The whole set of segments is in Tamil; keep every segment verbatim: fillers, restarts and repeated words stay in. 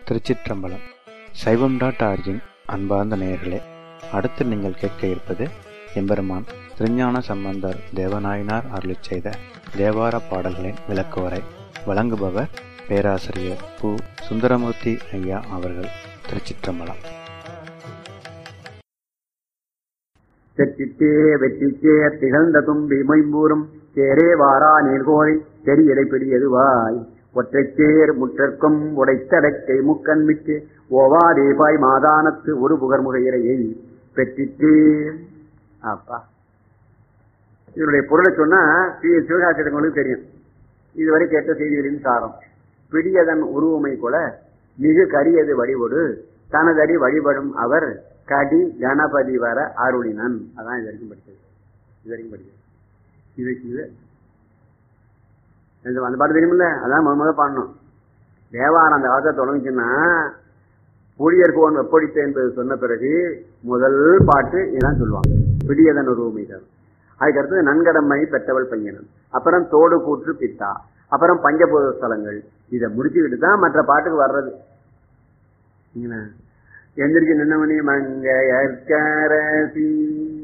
திருச்சிற்றம்பலம். சைவம் டாட் ஆர்ஜின் அன்பார்ந்த நேயர்களே, அடுத்து நீங்கள் கேட்க இருப்பது எம்பெருமான் திருஞான சம்பந்தர் தேவநாயனார் அருளிச் செய்த தேவார பாடல்களின் விளக்குவரை. வழங்குபவர் பேராசிரியர் பு. சுந்தரமூர்த்தி ஐயா அவர்கள். திருச்சிற்றம்பலம். செற்றித்தே வெற்றிச்சே திகழ்ந்த தும்பி மைம்பூரும் சேரே வாரா நீர்கோழி தெரியடை பிடியதுவாய் ஒற்றைச்சேர் முற்றற்கும் உடைத்தடக்கை முக்கண்மிட்டு ஓவாதேபாய் மாதானத்து ஒரு புகர்முகையிறையை பெற்றித்தே. அப்பா, இதனுடைய பொருளை சொன்னா சிவகாசிரியங்களுக்கு தெரியும். இதுவரை கேட்ட செய்திகளின் சாரம். பிடியதன் உருவமை கொல மிகு கரியது வடிவொடு தனதடி வழிபடும் அவர் கடி கணபதி வர அருளினன். அதான் இது வரைக்கும் படிச்சது. இது வரைக்கும் படிச்சது இது இது அந்த பாட்டு தெரியுமில்ல? அதான் முத முதல் பாடணும். தேவாரம் அந்த காலத்தை தொடங்குச்சுன்னா புளியர்கோன் வெப்பொடித்த என்பது சொன்ன பிறகு முதல் பாட்டு இதான் சொல்லுவாங்க, பிடியதன் உருவமை தான். அதுக்கடுத்தது நன்கடமை பெற்றவள் பையனன், அப்புறம் தோடு கூற்று பித்தா, அப்புறம் பஞ்சபூத ஸ்தலங்கள். இதை முடிச்சுக்கிட்டு தான் மற்ற பாட்டுக்கு வர்றது. எந்திரிச்சு நின்னவனி மங்கையர்கரசி.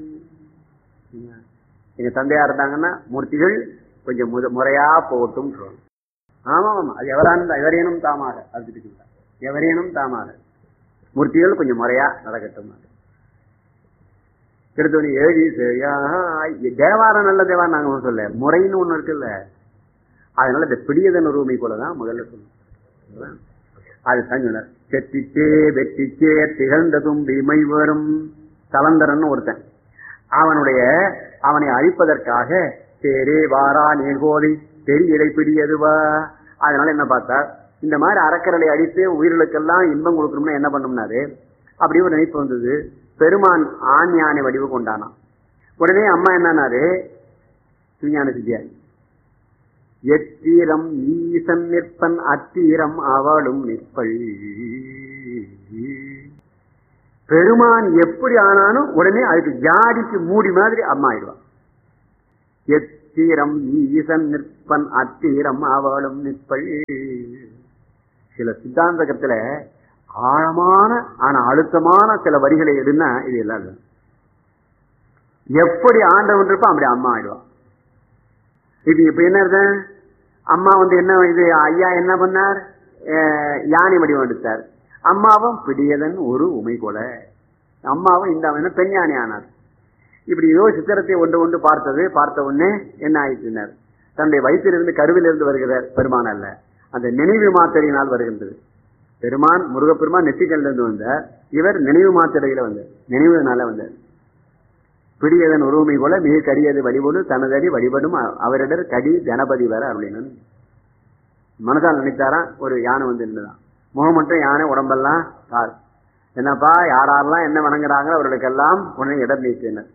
எங்க தந்தையா இருந்தாங்கன்னா மூர்த்திகள் கொஞ்சம் முறையா போட்டும். ஆமா ஆமா, அது எவரான எவரேனும் தாமாக அது எவரேனும் தாமாக மூர்த்திகள் கொஞ்சம் முறையா நடக்கட்டும். திருத்தணி ஏழி தேவாரம் நல்ல தேவாரம் நாங்க ஒன்றும் சொல்ல, முறைன்னு ஒண்ணு இருக்குல்ல. அதனால இந்த பிடியதன் உரிமை போலதான் முதல்ல சொல்லணும். அது சொன்னார். செட்டிச்சே வெற்றிச்சே திகழ்ந்த தும்பி மை வரும் கலந்தரன் ஒருத்தன். அவனுடைய அவனை அழிப்பதற்காக தேரே வாரா நீர்கோதை தெரியடை பிடியதுவா. அதனால என்ன பார்த்தா, இந்த மாதிரி அறக்கரலை அடித்து உயிர்களுக்கெல்லாம் இன்பம் கொடுக்கணும்னா என்ன பண்ணும்னாரு, அப்படி ஒரு நினைப்பு வந்தது. பெருமான் ஆண் யானை வடிவு கொண்டானான். உடனே அம்மா என்னன்னாரு, விஞ்ஞான சித்தியா, எத்தீரம் ஈசன் நிற்பன் அத்தீரம் அவளும் நிற்பள். பெருமான் எப்படி ஆனாலும் உடனே அதுக்கு ஜாடிக்கு மூடி மாதிரி அம்மா ஆயிடுவான். எத்தீரம் ஈசன் நிற்பன் அத்தீரம் அவளும் நிற்பள். சில சித்தாந்தகத்துல ஆழமான ஆனா அழுத்தமான சில வரிகளை எடுனா இது எல்லாம் எப்படி ஆண்டவன் இருப்பா அப்படி அம்மா ஆயிடுவான். இது இப்ப என்ன இருந்த அம்மா வந்து என்ன இது ஐயா என்ன பண்ணார், யானை வடிவம் எடுத்தார். அம்மாவும் பிடியதன் ஒரு உமை கொல. அம்மாவும் இந்த பெண் யானை ஆனார். இப்படி ஏதோ சித்திரத்தை ஒன்று ஒன்று பார்த்தது. பார்த்த உடனே என்ன ஆயிடுச்சினார், தன்னுடைய வயிற்றிலிருந்து கருவிலிருந்து வருகிறார் பெருமான் அல்ல, அந்த நினைவு மாத்திரையினால் வருகின்றது. பெருமான் முருகப்பெருமான் நெற்றிக்கல்லிருந்து வந்தார், இவர் நினைவு மாத்திரையில வந்தார், நினைவுனால வந்தார். பிடியதன் உருவமை போல மிக கரியது வழிபடு தனதடி வழிபடும் அவரிடர் கடி கணபதி வர அருளினன். மனசால் நினைத்தாராம், ஒரு யானை வந்து இருந்ததான், முகம் மட்டும் யானை, உடம்பெல்லாம் கார். என்னப்பா யாரெல்லாம் என்ன வணங்குறாங்க அவர்களுக்கெல்லாம் உடனே இடம் நீக்கினர்.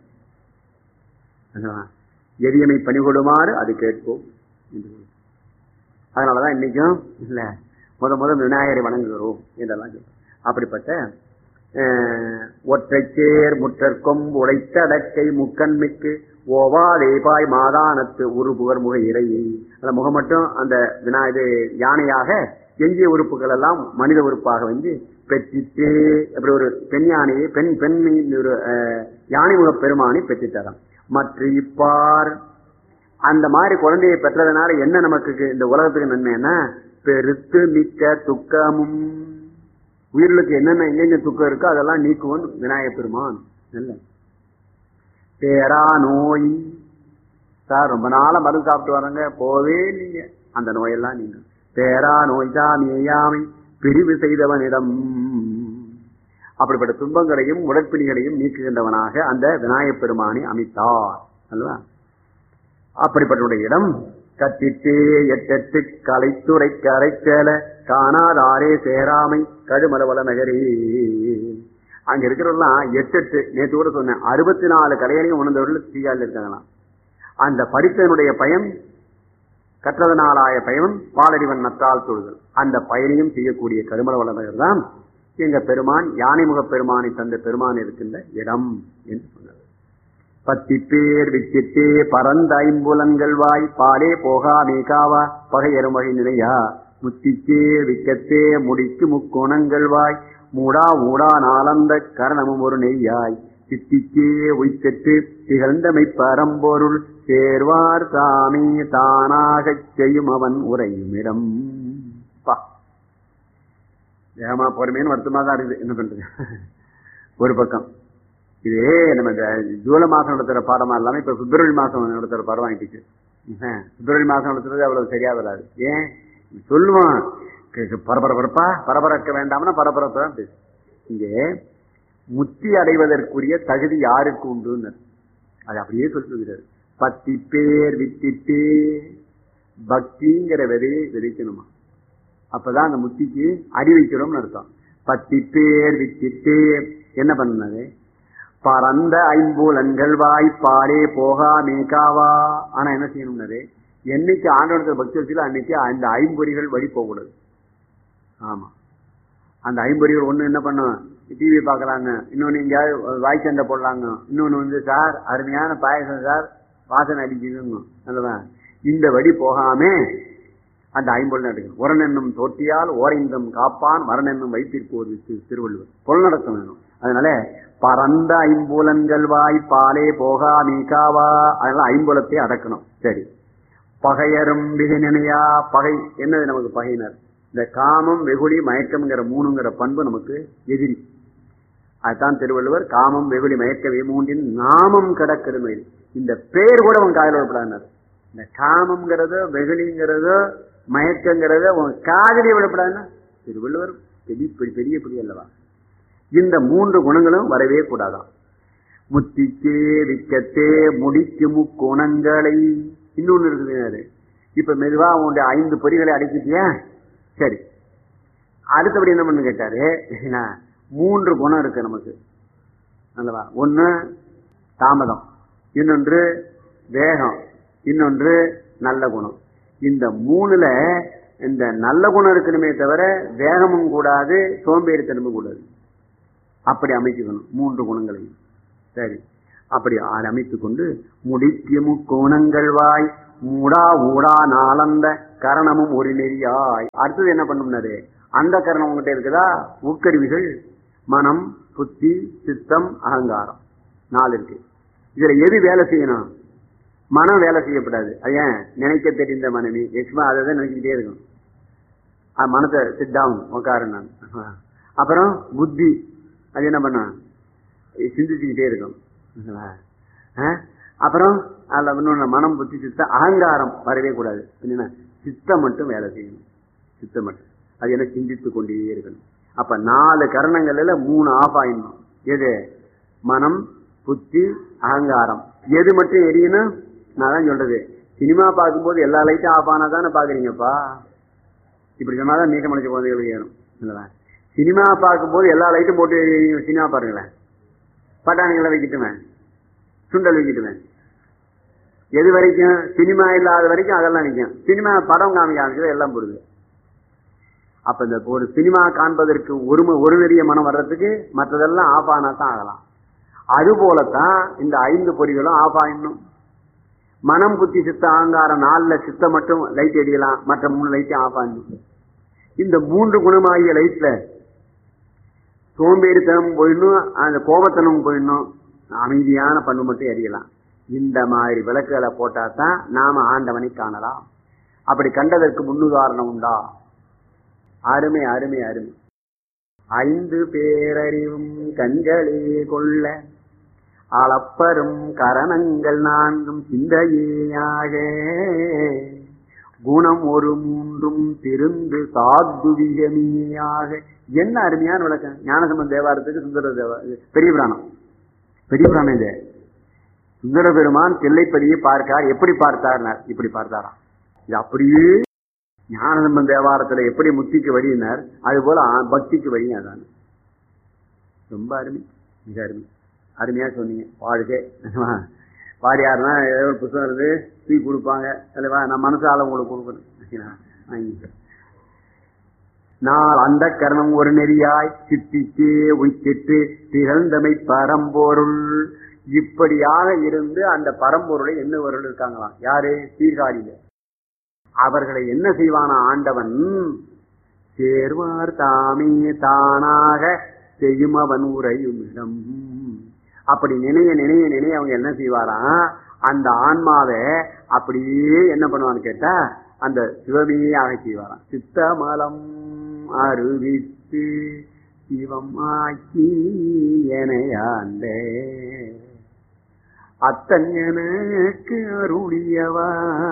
எரியமை பணி கொடுமாறு அது கேட்போம். அதனாலதான் இன்னைக்கும் இல்ல முத முதல் விநாயகரை வணங்குகிறோம் என்றெல்லாம் சொல்றோம். அப்படிப்பட்ட ஒற்றைச்சேர் முற்றற்கும் உடைத்தடக்கை முக்கண்மிக்கு ஓவாதேபாய் மாதானத்து ஒரு புகர் முக இறையை. அந்த முகம் மட்டும் அந்த விநாயகர் யானையாக, எஞ்சிய உறுப்புகள் எல்லாம் மனித உறுப்பாக வந்து பெற்றிட்டு அப்படி ஒரு பெண் யானையை பெண் பெண் ஒரு யானை முக பெருமானை பெற்றுத்தரான். மற்ற இப்பார் அந்த மாதிரி குழந்தையை பெற்றதுனால என்ன நமக்கு இந்த உலகத்துக்கு நன்மைன்னா, பெருத்து மிக்க துக்கமும், உயிர்களுக்கு என்னென்ன எங்கெங்க துக்கம் இருக்கோ அதெல்லாம் நீக்குவன் விநாயகப் பெருமான். நல்ல பேரா நோய் சார், ரொம்ப நாளா மருந்து சாப்பிட்டு வராங்க, போவே நீங்க அந்த நோயெல்லாம் நீங்க பேரா நோய் சாமியாமை பிரிவு செய்தவனிடம். அப்படிப்பட்ட துன்பங்களையும் உடற்பிணிகளையும் நீக்குகின்றவனாக அந்த விநாயகப் பெருமானை அமைத்தார் அல்லவா. அப்படிப்பட்ட இடம் கத்திட்டே எட்டெட்டு கலைத்துறை கரைச்சேல காணாதாரே சேராமை கடுமலவள நகரே. அங்க இருக்கிறவெல்லாம் எட்டு எட்டு நேற்று கூட சொன்னேன், அறுபத்தி நாலு கலைகளையும் உணர்ந்தவர்கள் தீயால் இருக்காங்களாம். அந்த படித்தனுடைய பயன், கற்றதனாலாய பயன் பாலறிவன் நற்றால் தொழுதல், அந்த பயனையும் செய்யக்கூடிய கடுமலவள நகர் தான் எங்க பெருமான் யானைமுக பெருமானை தந்த பெருமான் இருக்கின்ற இடம் என்று சொன்னார். பத்தி பேர் விச்சிட்டே பரந்த ஐம்புலன்கள் வாய் பாலே போகா மேகாவா பகையரும் வகை நிலையா முத்திக்கே விக்கத்தே முடிக்கு முக்கோணங்கள் வாய் மூடா ஊடா நாளந்த கரணமும் ஒரு நெய்யாய் சித்திக்கே உய்த்தெட்டு திகழ்ந்தமை பரம்பொருள் சேர்வார் தாமே தானாகச் செய்யும் அவன் உரையுமிடம். ஏமா பொறுமையான வருத்தமா தான் இருக்குது. என்ன பண்றது? ஒரு பக்கம் இதே நம்ம இந்த ஜூலை மாசம் நடத்துற பாடமா இல்லாம இப்ப பிப்ரவரி மாசம் நடத்துற பாடம் வாங்கிட்டு பிப்ரவரி மாசம் நடத்துறது அவ்வளவு சரியா வராது. ஏன் சொல்லுவான் பரபரப்பா பரபரக்க வேண்டாம்னா பரபரப்பு தான் பேசு. இங்கே முத்தி அடைவதற்குரிய தகுதி யாருக்கு உண்டு அது அப்படியே சொல்லுகிறார். பத்தி பேர் வித்திட்டு பக்திங்கிற விதையை விதைக்கணுமா, அப்பதான் அந்த முத்திக்கு அடி வைக்கிறோம்னு அர்த்தம். பத்தி பேர் வித்திட்டு என்ன பண்ணது? பரந்த ஐம்பூலன்கள் வாய்ப்பாடே போகா மேகாவா. ஆனா என்ன செய்யணும்னாரு, என்னைக்கு ஆண்டவனத்தில் பக்தி வச்சுல அன்னைக்கு அந்த ஐம்பொறிகள் வழி போகக்கூடாது. ஆமா, அந்த ஐம்பொறிகள் ஒண்ணு என்ன பண்ணும், டிவி பார்க்கலாங்க, இன்னொன்னு எங்கேயாவது வாய் சண்டை போடலாங்க, இன்னொன்னு வந்து சார் அருமையான பாயசம் சார் வாசனை அடிக்குதுங்க அல்லவா, இந்த வழி போகாம அந்த ஐம்பொருள் நடக்கணும். உரனென்னும் தோட்டியால் ஓரைந்தம் காப்பான் மரணென்னும் வைத்திருப்போது திருவள்ளுவர் பொருள் நடக்கும் வேணும். அதனால பரந்த ஐம்புலன்கள் வாய் பாலே போகா மீகாவா, அதனால ஐம்புலத்தை அடக்கணும். சரி, பகையரும் விதினையா. பகை என்னது நமக்கு பகையினர்? இந்த காமம் வெகுளி மயக்கம்ங்கிற மூணுங்கிற பண்பு நமக்கு எதிரி. அதுதான் திருவள்ளுவர் காமம் வெகுளி மயக்கவே மூன்றின் நாமம் கிடக்கிறது. இந்த பேர் கூட அவன் காதல் விடப்படாது. இந்த காமம்ங்கிறதோ வெகுளிங்கிறதோ மயக்கங்கிறத உன் காதலியை விடப்படாதுன்னா திருவள்ளுவர் பெரிய பெரிய பெரிய அல்லவா. இந்த மூன்று குணங்களும் வரவே கூடாதான். முத்திக்கே விக்கத்தே முடிக்கு முக்குணங்களை. இன்னொன்னு இருக்குது, இப்ப மெதுவா உன்னுடைய ஐந்து பொறிகளை அடக்கிட்டியா, சரி அடுத்தபடி என்ன பண்ணு கேட்டாரு, மூன்று குணம் இருக்கு நமக்கு அல்லவா. ஒண்ணு தாமதம், இன்னொன்று வேகம், இன்னொன்று நல்ல குணம். இந்த மூணுல இந்த நல்ல குணம் இருக்கணுமே தவிர வேகமும் கூடாது சோம்பேறித்தனமும் கூடாது. அப்படி அமைச்சுக்கணும் மூன்று குணங்களையும். சரி, அப்படி அமைத்துக் கொண்டு முடிக்கு முக்கோணங்கள் வாய் மூடா ஊடா நாளந்த கரணமும் ஒரு நெறியாய். அடுத்தது என்ன பண்ணும்னாரு, அந்த கரணம் உங்ககிட்ட இருக்குதா, உட்கருவிகள் மனம் புத்தி சித்தம் அகங்காரம் நாலு இருக்கு. இதுல எது வேலை செய்யணும்? மனம் வேலை செய்யப்படாது. அது ஏன்? நினைக்க தெரிந்த மனைவி எக்ஸ்மா அதை தான் நினைச்சுக்கிட்டே இருக்கும். மனத்தை சிட் டவுன் உட்காரு நான். அப்புறம் புத்தி அது என்ன பண்ண, சிந்திச்சுக்கிட்டே இருக்கும். அப்புறம் அதுல இன்னொன்னு மனம் புத்தி சித்தம் அகங்காரம் வரவே கூடாது. என்ன, சித்தம் மட்டும் வேலை செய்யணும். சித்தம் மட்டும் அது என்ன, சிந்தித்து கொண்டே இருக்கணும். அப்ப நாலு கரணங்கள்ல மூணு ஆஃப் ஆயிடணும். எது? மனம் புத்தி அகங்காரம். எது மட்டும் எரியணும்? நான் தான் சொல்றது, சினிமா பார்க்கும்போது எல்லா லைட்டும் ஆஃப் ஆனா தானே பாக்குறீங்கப்பா. இப்படி சொன்னாதான் நீக்க மலைச்சு போது ஏறும் இல்லவா. சினிமா பார்க்கும்போது எல்லா லைட்டும் போட்டு சினிமா பாருங்களேன். பட்டாணிகளை வைக்கிட்டுவேன், சுண்டல் வைக்கிட்டுவேன். எது வரைக்கும்? சினிமா இல்லாத வரைக்கும் அதெல்லாம் நிற்கும். சினிமா படம் காமிக்க ஆரம்பிச்சது எல்லாம் போடுது. அப்ப இந்த ஒரு சினிமா காண்பதற்கு ஒரு ஒரு நெறிய மனம் வர்றதுக்கு மற்றதெல்லாம் ஆஃப் ஆனா தான் ஆகலாம். அது போலத்தான் இந்த ஐந்து பொறிகளும் ஆஃப் ஆயிடணும். மனம் புத்தி சித்த அகங்காரம் நாலுல சித்த மட்டும் லைட் எரியலாம், மற்ற மூணு லைட்டும் ஆஃப் ஆயிடணும். இந்த மூன்று குணமாகிய லைட்ல சோம்பேறித்தனம் போயிடணும், அந்த கோபத்தனம் போயிடணும், அமைதியான பண்பு மட்டும் எரியலாம். இந்த மாதிரி விளக்குகளை போட்டா தான் நாம ஆண்டவனை காணலாம். அப்படி கண்டதற்கு முன்னுதாரணம் உண்டா? அருமை அருமை அருமை. ஐந்து பேரறிவும் கண்களே கொள்ள அளப்பரும் கரணங்கள் நான்கும் சிந்தையாக குணம் ஒரு மூன்றும் திருந்து சாத்துவிகமியாக. என்ன அருமையான விளக்கம்! ஞானசம்பந்த தேவாரத்துக்கு சுந்தர தேவா பெரிய புராணம், பெரிய புராணம். இது சுந்தர பெருமான் தில்லைப்பதியை பார்க்கார். எப்படி பார்த்தார்? இப்படி பார்த்தாராம். இது அப்படியே ஞானசம்பந்த தேவாரத்துல எப்படி முத்திக்கு வழியினார், அது போல பக்திக்கு வழியும் அதான். ரொம்ப அருமை, மிக அருமை. அருமையா சொன்னீங்க. வாழ்க்கை பாடியாருன்னா ஏதோ ஒரு புத்தகம் இருந்து தூக்கி கொடுப்பாங்க அல்லவா, நான் மனசால உங்களுக்கு கொடுக்கணும். நாள் அந்த கரணம் ஒரு நெறியாய் சித்திக்கே உய்த்திட்டு திகழ்ந்தமை பரம்பொருள். இப்படியாக இருந்து அந்த பரம்பொருளை என்ன பொருள் இருக்காங்களாம். யாரு? சீர்காழியில அவர்களை என்ன செய்வானா ஆண்டவன்? சேர்வார் தாமே தானாக செய்யும் அவன் உரையும் இடம். அப்படி நினைய நினைய நினைய அவங்க என்ன செய்வாரா, அந்த ஆன்மாவை அப்படியே என்ன பண்ணுவான்னு கேட்டா அந்த சிவமையே ஆக செய்வாராம். சித்தமலம் அருவித்து சிவம் ஆக்கி எனையாண்டே அத்தன் எனக்கு அருளியவா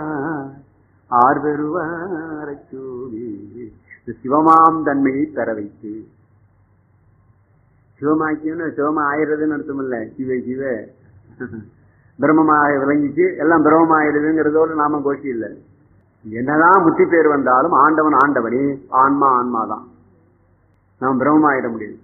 ஆர்வருவார சூடி. சிவமாம் தன்மையை பெற வைத்து, சிவமாக்கியன்னு சிவமா ஆயிடுறதுன்னு அர்த்தம் இல்ல, சிவ சிவ பிரம்மமாக விளங்கிச்சு எல்லாம் பிரம்மமாயிடுதுங்கிறதோடு நாம கோஷி இல்லை. என்னதான் முத்தி பேர் வந்தாலும் ஆண்டவன் ஆண்டவனே, ஆன்மா ஆன்மாதான், நாம் பிரம்மமாயிட முடியாது.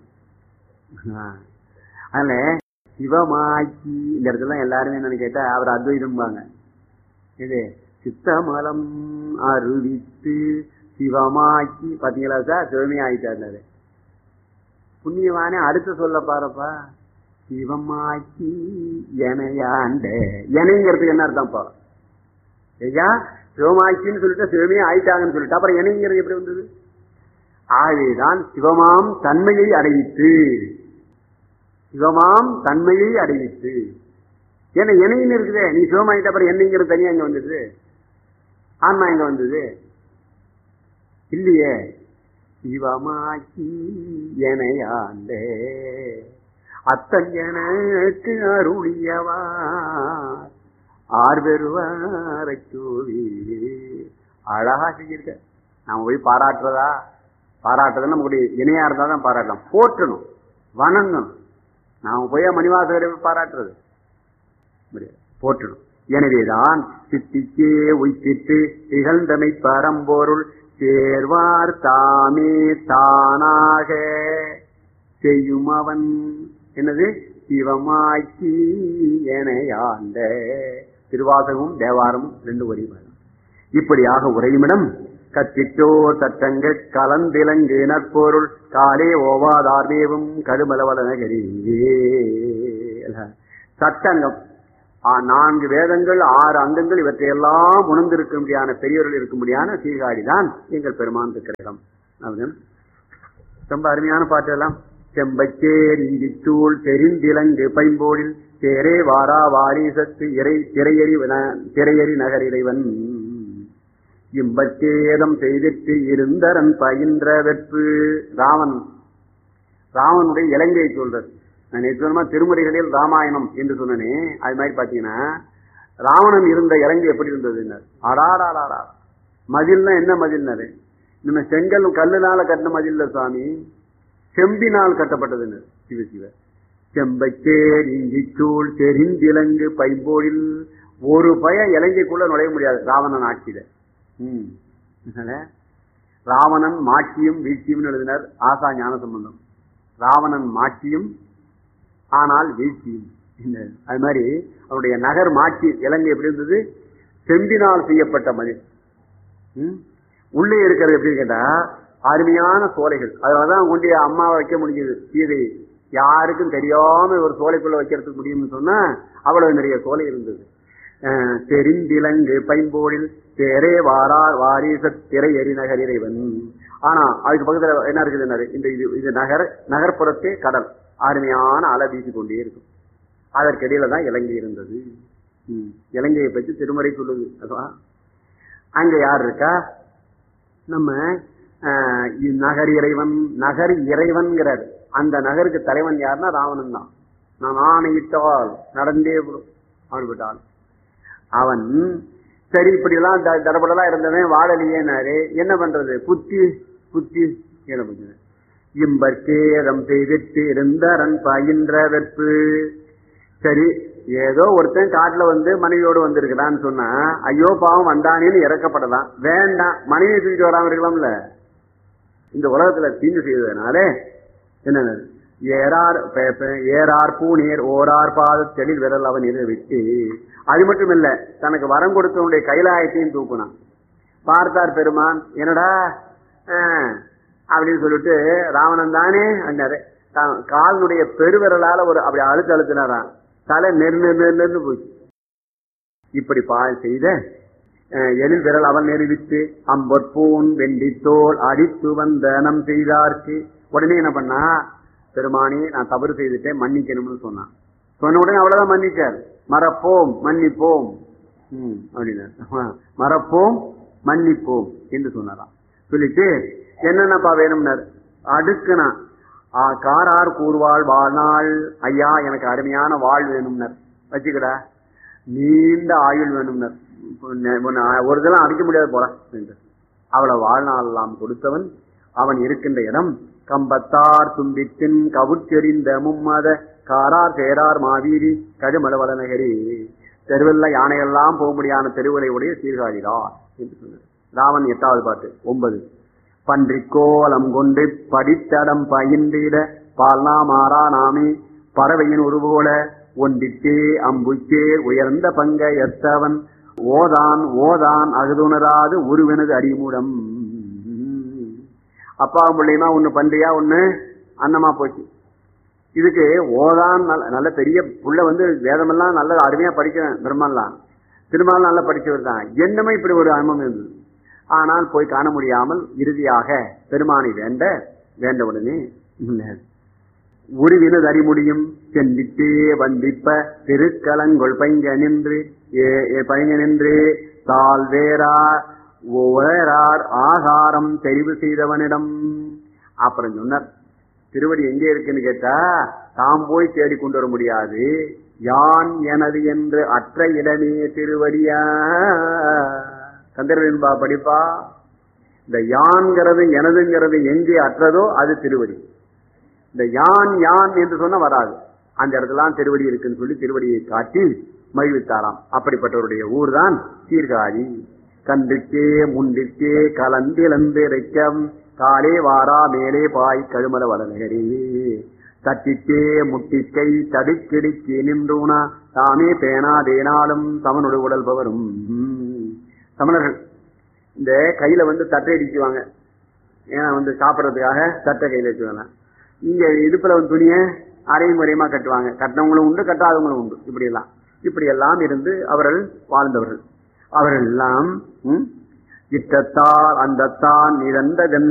அதனால சிவமாக்கி இந்த இடத்துல எல்லாருமே என்னன்னு கேட்டா அவர் அத்வைதம்பாங்க. இது சித்தமலம் அருவித்து சிவமாக்கி பாத்தீங்களா சார், சிவமே ஆயிட்டாரு. புண்ணியவானே அடுத்து சொல்ல பாருப்பா, சிவமாக்கி எனையாண்ட. எனைங்கிறதுக்கு என்ன அர்த்தம்ப்பா? ஐயா சிவமாக்கின்னு சொல்லிட்டு சிவமே ஆயிட்டாங்கன்னு சொல்லிட்டு அப்புறம் எனைங்கிறது எப்படி வந்தது? ஆகவேதான் சிவமாம் தன்மையை அடைவித்து, சிவமாம் தன்மையை அடைவித்து. ஏன்னா எனைன்னு இருக்குதே, நீ சிவமாயிட்ட அப்புறம் என்னைங்கிறது தனியா இங்க வந்தது, ஆன்மா எங்க வந்தது இல்லையே. சிவமாக்கி எனையாண்டே அத்தன் எனக்கு அருளியவா ஆர்வருவார சூடி. அழகா செஞ்சிருக்க. நாம போய் பாராட்டுறதா? பாராட்டுறதுன்னு நம்மளுடைய இணையா இருந்தாதான் பாராட்டலாம், போற்றணும், வணங்கணும். நாம போய் மணிவாசகரை பாராட்டுறது போற்றணும். எனவேதான் சித்திக்கே உய்த்திட்டு திகழ்ந்தமை பரம்பொருள் சேர்வார் தாமே தானாக செய்யும் அவன் என்னது சிவமாக்கி எனையாண்ட. திருவாசகமும் தேவாரமும் ரெண்டு ஒரே மாதிரி. இப்படியாக உரையுமிடம் கத்திட்டோர் சட்டங்கள் கலந்திலங்கு நற்பொருள் காலே ஓவாதார்மேவும் கடுமலவள நகரியே. சட்டங்கம் நான்கு வேதங்கள் ஆறு அங்கங்கள் இவற்றையெல்லாம் உணர்ந்திருக்கும்படியான பெரியவர்கள் இருக்கும்படியான சீர்காழிதான் எங்கள் பெருமான் இருக்கிற இடம். ரொம்ப அருமையான பாட்டு எல்லாம். செம்பச்சேர் இந்திச்சூள் தெரிந்திலங்கு பைம்போடில் சேரே வாரா வாரிசத்து இறை திரையறி திரையறி நகர் இறைவன் இம்பச்சேதம் செய்திட்டு இருந்தரன் பயின்ற வெப்பு. ராவன் ராவனுடைய இலங்கையை சொல்றது. நான் நேற்று திருமுறைகளில் ராமாயணம் என்று சொன்னனே, அது மாதிரி பாத்தீங்கன்னா ராவணன் இருந்த இலங்கை எப்படி இருந்தது? அடாடாடா மதில்னா என்ன மதில்னாரு? நம்ம செங்கல் கல்லுனால கட்டின மதில்ல சுவாமி, செம்பினால் கட்டப்பட்டதுன்னு. சிவ சிவ செம்பச்சேர் இஞ்சிச்சூள் தெரிந்திலங்கு பைம்போடில். ஒரு பய இலங்கைக்குள்ள நுழைய முடியாது ராவணன் ஆட்சியில. உம் ராவணன் மாட்சியும் வீழ்ச்சியும் எழுதினார் ஆசா ஞான சம்பந்தம். ராவணன் மாட்சியும் ஆனால் வீழ்ச்சியும். அது மாதிரி அவருடைய நகர் மாட்சி இலங்கை எப்படி இருந்தது? செம்பினால் செய்யப்பட்ட மதில். உள்ளே இருக்கிறது எப்படி கேட்டா அருமையான சோலைகள். அதனாலதான் கொண்டு அம்மாவை வைக்க முடிஞ்சது சீதை. யாருக்கும் தெரியாம ஒரு சோலைக்குள்ள வைக்கிறதுக்கு முடியும்னு சொன்னா அவ்வளவு நிறைய சோலை இருந்தது. தெரிந்திலங்கு பைம்போடில் தேரே வாரார் வாரிச திரை எரி நகர் இறைவன். ஆனா அதுக்கு பக்கத்துல என்ன இருக்குது? இந்த இது நகர் நகர்ப்புறத்தே கடல், அருமையான அலை வீசி கொண்டே இருக்கும். அதற்கிடையில தான் இலங்கை இருந்தது. இலங்கையை பற்றி திருமறை சொல்லுது. அங்க யார் இருக்கா? நம்ம நகர் இறைவன். நகர் இறைவன்கிறார். அந்த நகருக்கு தலைவன் யாருன்னா ராவணன் தான். நான் ஆணையிட்டால் நடந்தே ஆள்பட்டான் அவன். சரி இப்படி எல்லாம் தடபடலாம் இருந்தவன் வாழலையேனாரு. என்ன பண்றது? புத்தி புத்தி என்ன பண்றது? இம்பற்கேதம் செய்திட்டு இருந்தரன் பயின்ற வெப்பு. சரி ஏதோ ஒருத்தன் காட்டுல வந்து மனைவியோடு வந்திருக்கிறான்னு சொன்னா ஐயோ பாவம் வந்தானேன்னு இறக்கப்படலாம். வேண்டாம், மனைவியை தூக்கிட்டு வராம இருக்கலாம்ல. இந்த உலகத்துல தீங்கு செய்வதனால என்ன ஏறார் ஏறார் பூநீர் ஓரார் பாத தெளில் விரல் அவன் விட்டு. அது மட்டும் இல்ல, தனக்கு வரம் கொடுத்தவனுடைய கைலாயத்தையும் தூக்குனான். பார்த்தார் பெருமான், என்னடா அப்படின்னு சொல்லிட்டு ராவணன் தானே அண்ணாரு. காலனுடைய பெருவிரலால ஒரு அப்படி அழுத்து அழுத்தினாரான். தலை நெரு நெரு நெருன்னு போச்சு. இப்படி பா செய்த எழில் விரல் அவன் நெருவித்து அம்பொற்பூன் வெண்டித்தோல் அடித்து வந்த நம் செய்தார்க்கு. உடனே என்ன பண்ணா, பெருமானி நான் தவறு செய்துட்டேன் மன்னிக்கணும்னு சொன்னான். சொன்ன உடனே அவ்வளவுதான் மன்னிச்சார். மறப்போம் மன்னிப்போம் அப்படின்னா, மறப்போம் மன்னிப்போம் என்று சொன்னாராம். சொல்லிட்டு என்னென்னப்பா வேணும்னார். அடுக்குனா காரார் கூறுவாள் வாழ்நாள், ஐயா எனக்கு அருமையான வாழ் வேணும்னர், வச்சுக்கடா நீண்ட ஆயுள் வேணும்னர், ஒரு இதெல்லாம் அடிக்க முடியாது போல என்று அவ்வளவு வாழ்நாள் எல்லாம் கொடுத்தவன். அவன் இருக்கின்ற இடம் கம்பத்தார் தும்பித்தின் கவுச்செறிந்த மும்மத காரார் சேரார் மாவீரி கடுமலவள நகரி. தெருவில் யானையெல்லாம் போக முடியாத தெருவுரை உடைய சீர்காழிதான் என்று சொன்னார். ராவன் எட்டாவது பாட்டு ஒன்பது. பன்றிக்கோலம் கொண்டு படித்தடம் பயின்றிட பால்னா மாறா நாமே பறவையின் உருவோல ஒன்றிட்டே அம்புச்சே உயர்ந்த பங்க எத்தவன் ஓதான் ஓதான் அகுதுணராது உருவனது அறிமுடம். அப்பா பிள்ளையுமா ஒண்ணு பன்றியா ஒண்ணு அன்னமா போச்சு. இதுக்கு ஓதான் நல்ல பெரிய புள்ள வந்து வேதமெல்லாம் நல்ல அருமையா படிக்கிறேன், பிரம்மெல்லாம் திருமால் நல்லா படிச்சவர் தான். என்னமே இப்படி ஒரு அனுபவம் இருந்தது. ஆனால் போய் காண முடியாமல் இறுதியாக பெருமானை வேண்ட வேண்ட உடனே உருவினது அறிமுடியும் சென்றிட்டே வந்திப்ப திருக்கலங்கொள் பைங்க நின்று பைங்க நின்று தால் வேறா ஓரார் ஆகாரம் தெரிவு செய்தவனிடம். அப்புறம் சொன்னார், திருவடி எங்கே இருக்குன்னு கேட்டா தாம் போய் தேடி கொண்டு வர முடியாது, யான் எனது என்று அற்ற இடமே திருவடியா. கந்தர்வன்பா படிப்பா, இந்த யான்கிறது எனதுங்கிறது எங்கே அற்றதோ அது திருவடி. இந்த யான் யான் என்று சொன்ன வராது, அந்த இடத்துல திருவடி இருக்குன்னு சொல்லி திருவடியை காட்டி மகிழ்வித்தாராம். அப்படிப்பட்டவருடைய ஊர் தான் சீர்காழி. கன்றுக்கே முன்றிற்கே கலந்திழந்திரைக்கம் காலே வாரா மேலே பாய் கழுமல வளநகரி தட்டிக்கே முட்டிக்கை தடுக்கிடுக்கி நின்றூனா தாமே பேனா தேனாலும் சமனோடு உடல் பவரும். சமணர்கள் இந்த கையில வந்து தட்டை அடிக்குவாங்க, ஏன்னா வந்து சாப்பிடறதுக்காக தட்டை கையில வச்சுவாங்க. இங்க இடுப்புல வந்து துணிய அரையும் முறையமா கட்டுவாங்க, கட்டினவங்களும் உண்டு கட்டாதவங்களும் உண்டு. இப்படி எல்லாம் இப்படி எல்லாம் இருந்து அவர்கள் வாழ்ந்தவர்கள். அவர்கள் எல்லாம் இட்டத்தால் அந்த தான் இழந்த